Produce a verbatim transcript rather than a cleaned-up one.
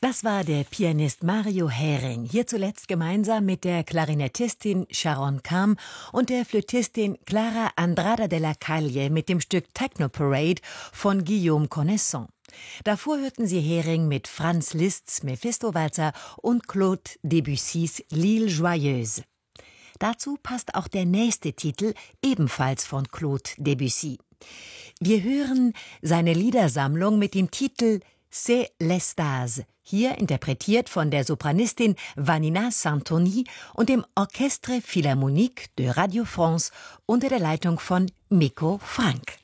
Das war der Pianist Mario Hering, hier zuletzt gemeinsam mit der Klarinettistin Sharon Kam und der Flötistin Clara Andrada de la Calle mit dem Stück Techno Parade von Guillaume Connaissant. Davor hörten Sie Hering mit Franz Liszt's Mephisto-Walzer und Claude Debussys L'Île Joyeuse. Dazu passt auch der nächste Titel, ebenfalls von Claude Debussy. Wir hören seine Liedersammlung mit dem Titel C'est l'Extase, hier interpretiert von der Sopranistin Vanina Santoni und dem Orchestre Philharmonique de Radio France unter der Leitung von Miko Frank.